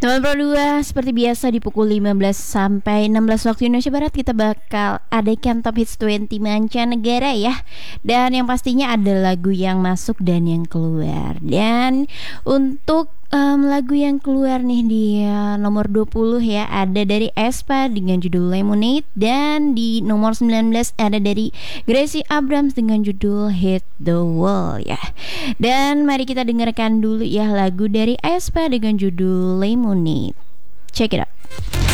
Teman Pro 2, seperti biasa di pukul 15 sampai 16 waktu Indonesia Barat kita bakal adakan Top Hits 20 mancanegara ya. Dan yang pastinya ada lagu yang masuk dan yang keluar. Dan untuk lagu yang keluar nih di nomor 20 ya, ada dari aespa dengan judul Lemonade. Dan di nomor 19 ada dari Gracie Abrams dengan judul Hit the Wall ya. Dan mari kita dengarkan dulu ya lagu dari aespa dengan judul Lemonade. Check it out.